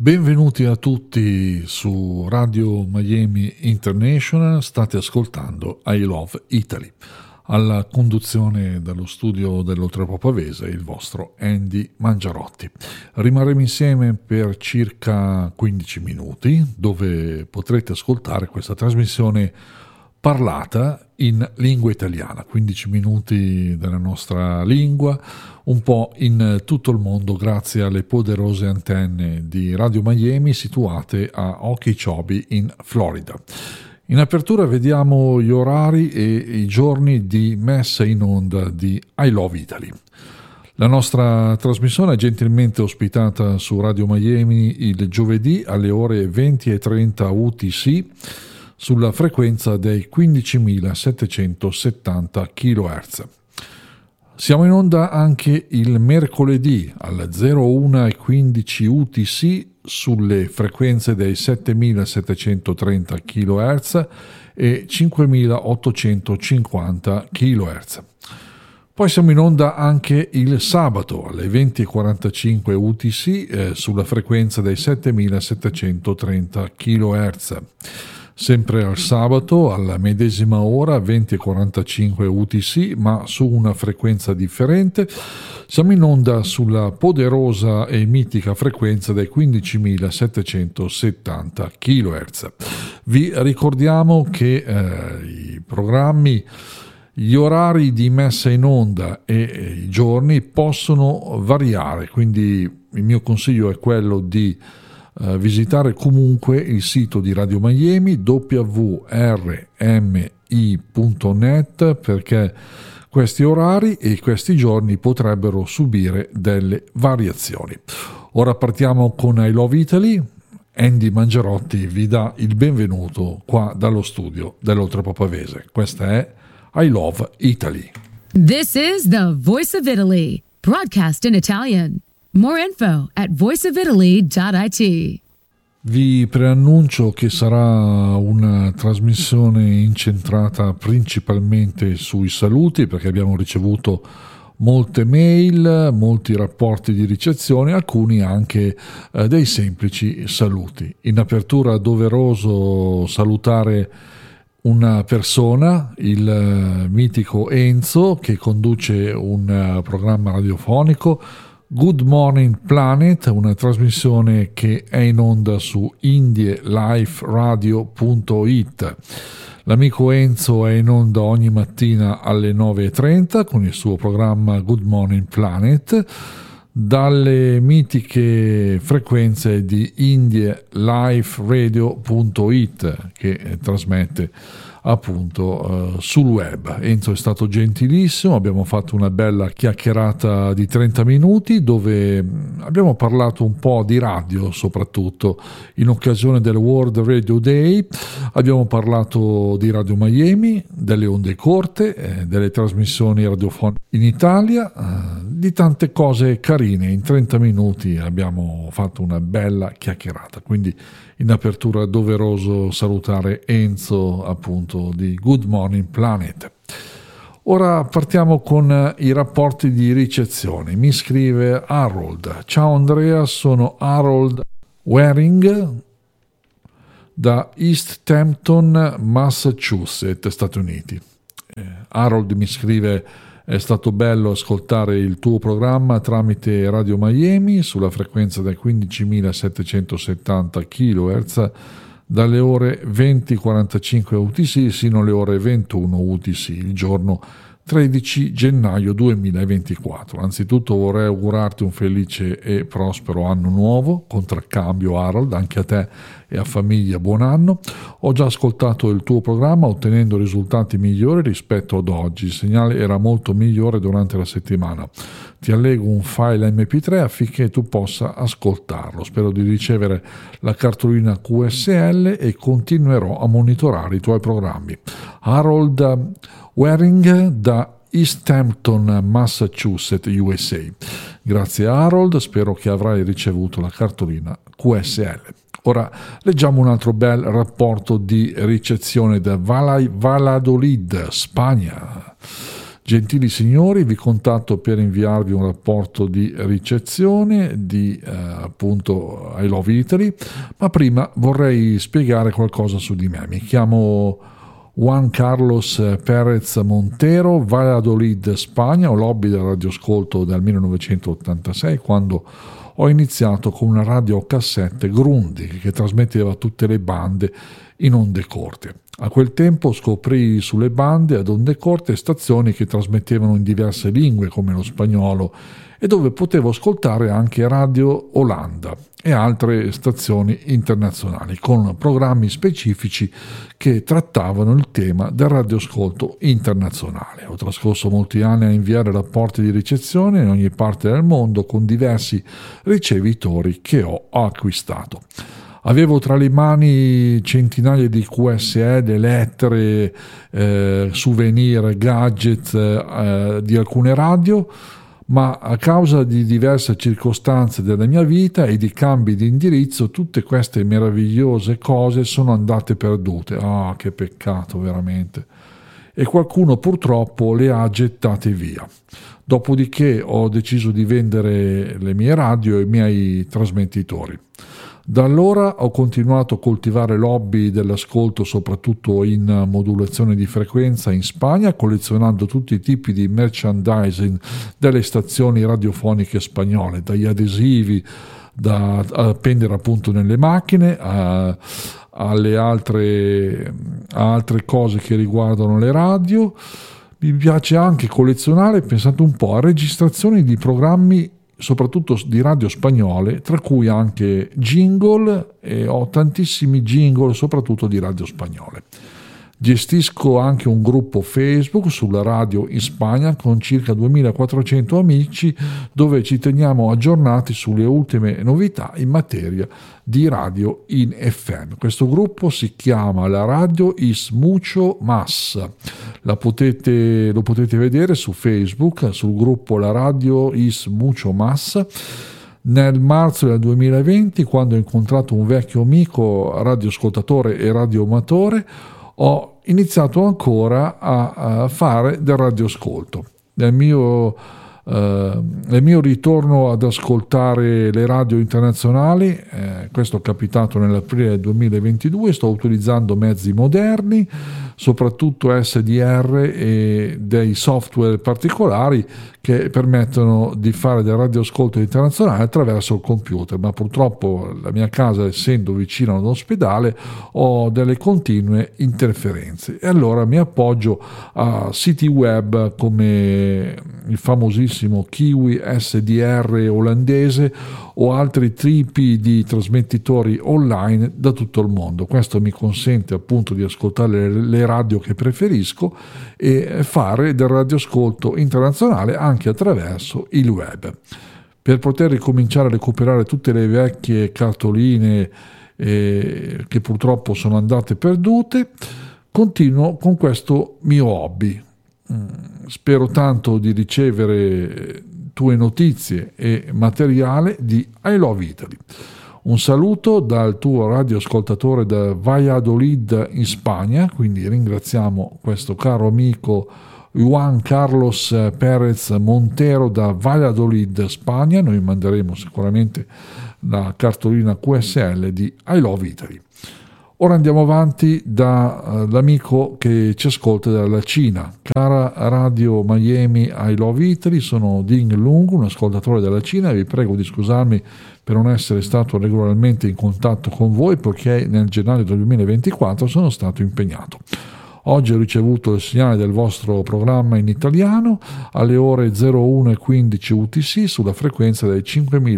Benvenuti a tutti su Radio Miami International, state ascoltando I Love Italy. Alla conduzione dallo studio dell'Oltrepò Pavese il vostro Andy Mangiarotti. Rimarremo insieme per circa 15 minuti dove potrete ascoltare questa trasmissione parlata in lingua italiana, 15 minuti della nostra lingua, un po' in tutto il mondo grazie alle poderose antenne di Radio Miami situate a Okeechobee in Florida. In apertura vediamo gli orari e i giorni di messa in onda di I Love Italy. La nostra trasmissione è gentilmente ospitata su Radio Miami il giovedì alle ore 20:30 UTC sulla frequenza dei 15.770 kHz. Siamo in onda anche il mercoledì alle 01:15 UTC sulle frequenze dei 7.730 kHz e 5.850 kHz. Poi siamo in onda anche il sabato alle 20:45 UTC sulla frequenza dei 7.730 kHz. Sempre al sabato alla medesima ora 20:45 UTC ma su una frequenza differente. Siamo in onda sulla poderosa e mitica frequenza dei 15.770 kHz. Vi ricordiamo che i programmi, gli orari di messa in onda e i giorni possono variare, quindi il mio consiglio è quello di visitare comunque il sito di Radio Miami www.rmi.net perché questi orari e questi giorni potrebbero subire delle variazioni. Ora partiamo con I Love Italy. Andy Mangiarotti vi dà il benvenuto qua dallo studio dell'Oltrepò Pavese. Questa è I Love Italy. This is the Voice of Italy, broadcast in Italian. More info at voiceofitaly.it. Vi preannuncio che sarà una trasmissione incentrata principalmente sui saluti perché abbiamo ricevuto molte mail, molti rapporti di ricezione, alcuni anche dei semplici saluti. In apertura è doveroso salutare una persona, il mitico Enzo, che conduce un programma radiofonico, Good Morning Planet, una trasmissione che è in onda su indieliferadio.it. L'amico Enzo è in onda ogni mattina alle 9:30 con il suo programma Good Morning Planet dalle mitiche frequenze di indieliferadio.it che trasmette appunto sul web. Enzo è stato gentilissimo, abbiamo fatto una bella chiacchierata di 30 minuti dove abbiamo parlato un po' di radio, soprattutto in occasione del World Radio Day. Abbiamo parlato di Radio Miami, delle onde corte, delle trasmissioni radiofoniche in Italia, di tante cose carine. In 30 minuti abbiamo fatto una bella chiacchierata, quindi in apertura è doveroso salutare Enzo appunto di Good Morning Planet. Ora partiamo con i rapporti di ricezione. Mi scrive Harold: ciao Andrea, sono Harold Waring da East Hampton, Massachusetts, Stati Uniti. Harold mi scrive: è stato bello ascoltare il tuo programma tramite Radio Miami sulla frequenza dei 15.770 kHz dalle ore 20:45 UTC sino alle ore 21 UTC il giorno 13 gennaio 2024. Anzitutto vorrei augurarti un felice e prospero anno nuovo, contraccambio Harold, anche a te e a famiglia buon anno. Ho già ascoltato il tuo programma ottenendo risultati migliori rispetto ad oggi, il segnale era molto migliore durante la settimana. Ti allego un file MP3 affinché tu possa ascoltarlo. Spero di ricevere la cartolina QSL e continuerò a monitorare i tuoi programmi. Harold Waring da East Hampton, Massachusetts, USA. Grazie Harold, spero che avrai ricevuto la cartolina QSL. Ora leggiamo un altro bel rapporto di ricezione da Valladolid, Spagna. Gentili signori, vi contatto per inviarvi un rapporto di ricezione di appunto I Love Italy, ma prima vorrei spiegare qualcosa su di me. Mi chiamo Juan Carlos Pérez Montero, Valladolid, Spagna. Ho l'hobby del radioascolto dal 1986, quando ho iniziato con una radio a cassette Grundig che trasmetteva tutte le bande in onde corte. A quel tempo scoprì sulle bande ad onde corte stazioni che trasmettevano in diverse lingue come lo spagnolo e dove potevo ascoltare anche Radio Olanda e altre stazioni internazionali con programmi specifici che trattavano il tema del radioascolto internazionale. Ho trascorso molti anni a inviare rapporti di ricezione in ogni parte del mondo con diversi ricevitori che ho acquistato. Avevo tra le mani centinaia di QSL, lettere, souvenir, gadget di alcune radio, ma a causa di diverse circostanze della mia vita e di cambi di indirizzo, tutte queste meravigliose cose sono andate perdute. Ah, che peccato veramente. E qualcuno purtroppo le ha gettate via. Dopodiché ho deciso di vendere le mie radio e i miei trasmettitori. Da allora ho continuato a coltivare l'hobby dell'ascolto, soprattutto in modulazione di frequenza in Spagna, collezionando tutti i tipi di merchandising delle stazioni radiofoniche spagnole, dagli adesivi da appendere appunto nelle macchine alle altre cose che riguardano le radio. Mi piace anche collezionare, pensate un po', a registrazioni di programmi soprattutto di radio spagnole, tra cui anche jingle, e ho tantissimi jingle soprattutto di radio spagnole. Gestisco anche un gruppo Facebook sulla radio in Spagna con circa 2400 amici, dove ci teniamo aggiornati sulle ultime novità in materia di radio in FM. Questo gruppo si chiama La Radio is Mucho Más. Lo potete vedere su Facebook, sul gruppo La Radio is Mucho Más. Nel marzo del 2020, quando ho incontrato un vecchio amico radioascoltatore e radioamatore, ho iniziato ancora a fare del radioascolto. Nel mio ritorno ad ascoltare le radio internazionali, questo è capitato nell'aprile del 2022, sto utilizzando mezzi moderni, soprattutto SDR e dei software particolari che permettono di fare del radioascolto internazionale attraverso il computer, ma purtroppo la mia casa, essendo vicino ad un ospedale, ho delle continue interferenze e allora mi appoggio a siti web come il famosissimo Kiwi SDR olandese o altri tipi di trasmettitori online da tutto il mondo. Questo mi consente appunto di ascoltare le radio che preferisco e fare del radioascolto internazionale anche attraverso il web. Per poter ricominciare a recuperare tutte le vecchie cartoline che purtroppo sono andate perdute, continuo con questo mio hobby. Spero tanto di ricevere tue notizie e materiale di I Love Italy. Un saluto dal tuo radioascoltatore da Valladolid in Spagna, quindi ringraziamo questo caro amico Juan Carlos Pérez Montero da Valladolid, Spagna. Noi manderemo sicuramente la cartolina QSL di I Love Italy. Ora andiamo avanti dall'amico che ci ascolta dalla Cina. Cara Radio Miami I Love Italy, sono Ding Lung, un ascoltatore dalla Cina, e vi prego di scusarmi per non essere stato regolarmente in contatto con voi perché nel gennaio del 2024 sono stato impegnato. Oggi ho ricevuto il segnale del vostro programma in italiano alle ore 01:15 UTC sulla frequenza dei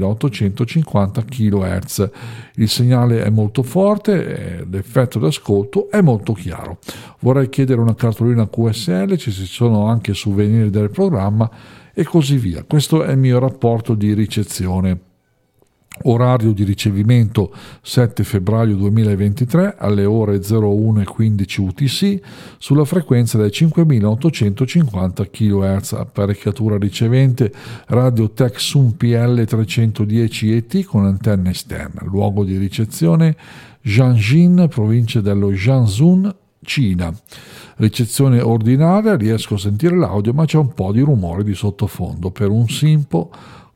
5850 kHz. Il segnale è molto forte e l'effetto d'ascolto è molto chiaro. Vorrei chiedere una cartolina QSL, ci sono anche souvenir del programma e così via. Questo è il mio rapporto di ricezione. Orario di ricevimento 7 febbraio 2023 alle ore 01:15 UTC sulla frequenza dei 5850 kHz. Apparecchiatura ricevente Radio Tech-Sun PL310 ET con antenna esterna. Luogo di ricezione Jiangyin, provincia dello Jiangsu, Cina. Ricezione ordinaria, riesco a sentire l'audio ma c'è un po' di rumore di sottofondo per un Simpo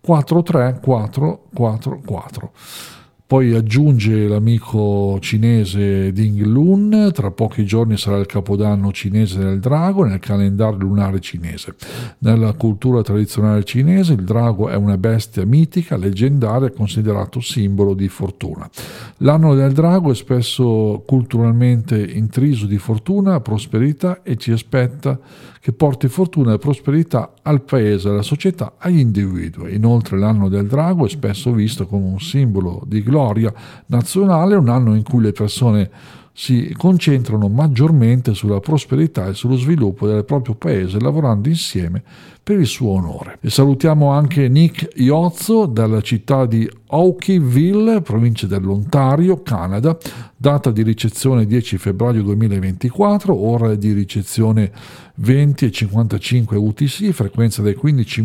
43444. Poi aggiunge l'amico cinese Ding Lun: tra pochi giorni sarà il capodanno cinese del drago nel calendario lunare cinese. Nella cultura tradizionale cinese il drago è una bestia mitica, leggendaria, considerato simbolo di fortuna. L'anno del drago è spesso culturalmente intriso di fortuna, prosperità e ci aspetta che porti fortuna e prosperità al paese, alla società, agli individui. Inoltre l'anno del drago è spesso visto come un simbolo di gloria nazionale, un anno in cui le persone si concentrano maggiormente sulla prosperità e sullo sviluppo del proprio paese, lavorando insieme per il suo onore. E salutiamo anche Nick Iozzo dalla città di Hawkeyville, provincia dell'Ontario, Canada. Data di ricezione 10 febbraio 2024, ora di ricezione 20,55 UTC, frequenza dei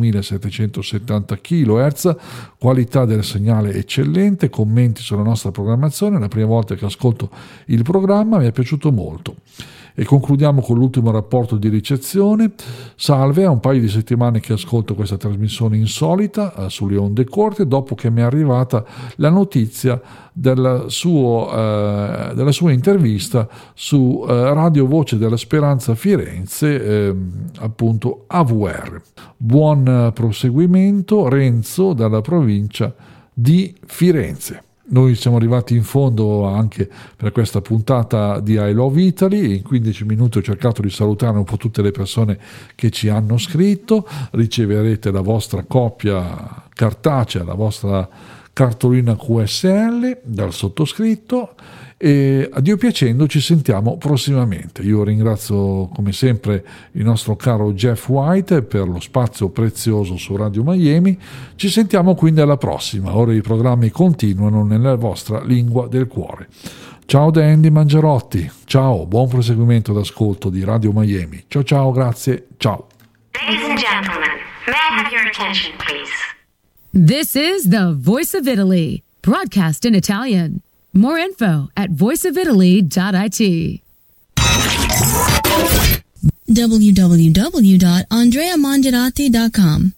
15.770 kHz, qualità del segnale eccellente, commenti sulla nostra programmazione, è la prima volta che ascolto il programma, mi è piaciuto molto. E concludiamo con l'ultimo rapporto di ricezione. Salve, è un paio di settimane che ascolto questa trasmissione insolita sulle onde corte, dopo che mi è arrivata la notizia della sua intervista su Radio Voce della Speranza Firenze, appunto AVR. Buon proseguimento, Renzo dalla provincia di Firenze. Noi siamo arrivati in fondo anche per questa puntata di I Love Italy. In 15 minuti ho cercato di salutare un po' tutte le persone che ci hanno scritto. Riceverete la vostra copia cartacea, la vostra cartolina QSL dal sottoscritto, e a Dio piacendo ci sentiamo prossimamente. Io ringrazio come sempre il nostro caro Jeff White per lo spazio prezioso su Radio Miami. Ci sentiamo quindi alla prossima. Ora i programmi continuano nella vostra lingua del cuore. Ciao da Andy Mangerotti, ciao, buon proseguimento d'ascolto di Radio Miami. Ciao ciao, grazie, ciao. Ladies and gentlemen, may I have your attention please? This is the Voice of Italy, broadcast in Italian. More info at voiceofitaly.it. www.andreamangiarati.com